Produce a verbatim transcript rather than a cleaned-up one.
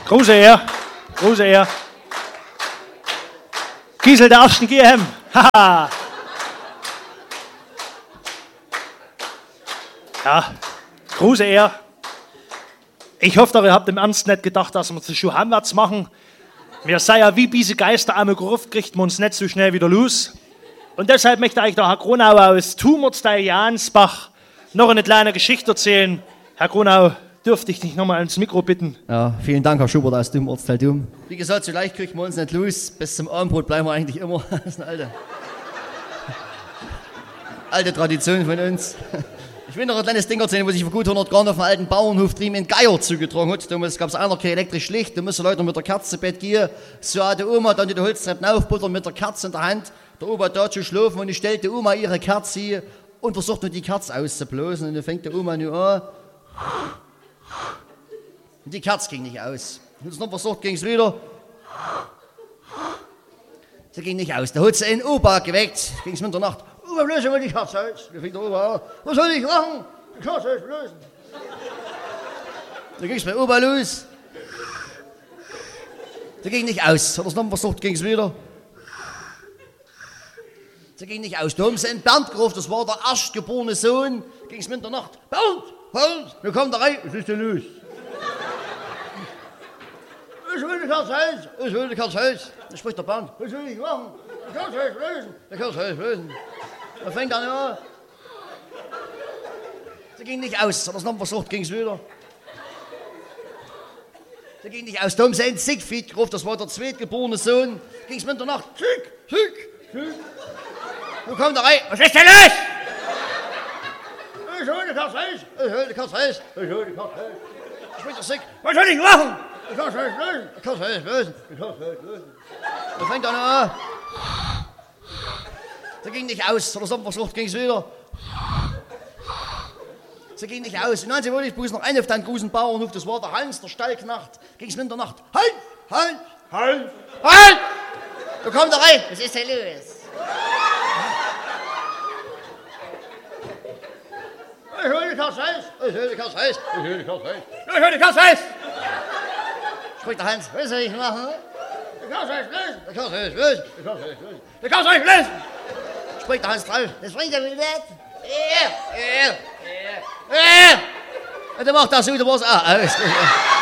Große Ehre, große Ehre. Giesel der ersten G M. Haha. Ja, große Ehre. Ich hoffe, ihr habt im Ernst nicht gedacht, dass wir das schon heimwärts machen. Wir seien ja wie diese Geister am Gruft, kriegt man uns nicht so schnell wieder los. Und deshalb möchte euch der Herr Gronau aus Tumortsteil Jansbach noch eine kleine Geschichte erzählen. Herr Gronau, dürfte ich dich nochmal ans Mikro bitten? Ja, vielen Dank, Herr Schubert aus dem Ortsteil Dum. Wie gesagt, so leicht kriegt man uns nicht los. Bis zum Abendbrot bleiben wir eigentlich immer. Das ist eine alte, alte Tradition von uns. Ich will noch ein kleines Ding erzählen, wo sich vor gut hundert Jahren auf dem alten Bauernhof drüben in Geier zugetragen hat. Damals gab es einer kein elektrisch Licht, da müssen Leute mit der Kerze ins Bett gehen. So hat die Oma dann die Holztreppen aufbuttern mit der Kerze in der Hand. Der Opa da zu schlafen und ich stellte die Oma ihre Kerze und versucht nur die Kerze auszublasen. Und dann fängt die Oma nur an. Und die Kerze ging nicht aus. Und es noch versucht, ging es wieder. Sie ging nicht aus. Da hat sie einen Opa geweckt. Ging es mit der Nacht. Opa, löse mal die Kerze aus. Da fängt der Opa an. Was soll ich machen? Die Kerze auslösen. Da ging es bei Opa los. Da ging nicht aus. Hat er es noch versucht, ging es wieder. Sie ging nicht aus. Da haben sie einen Bernd gerufen, das war der erstgeborene Sohn. Ging es mit der Nacht. Bernd, Bernd, wir kommen da rein. Was ist denn los? Ich will die Kerze aus. Ich will die Kerze aus. Da spricht der Bernd. Was soll ich machen? Die Kerze auslösen. Die Kerze auslösen. Da fängt er an. Sie ging nicht aus. Hat er es noch versucht, ging es wieder. Sie ging nicht aus. Da haben sie einen Siegfried gerufen, das war der zweitgeborene Sohn. Ging es mit der Nacht. Sieg, Sieg, Sieg. Du kommst da rein. Was ist denn los? Ich hol die Kerze raus. Ich hol die Kerze raus. Ich hol die Kerze raus. Spricht der Sieg. Was soll ich machen? Die Kerze lösen. Die Kerze lösen. Die Kerze lösen. Da fängt er an. Sie ging nicht aus. Hat er es versucht, ging es wieder. Sie ging nicht aus. Und dann wollte ich bloß noch einen auf den großen Bauernhof. Das war der Hans, der Stallknecht. Ging es mit der Nacht. Halt! Halt! Halt! Halt! Du kommst da rein. Was ist denn los? Ich hol die Kerze raus. Ich hol die Kerze raus. Ich hol die Kerze raus. Ich hol die Kerze raus. Spricht der Hans. Was soll ich machen? Die Kerze ist lösen. Die Kerze ist lösen. Die Kerze ist lösen. Die Kerze ist lösen. Spricht der Hans drauf. Das bringt er mir nicht. Ja, ja, ja, ja. Und dann macht er so, da war es auch aus.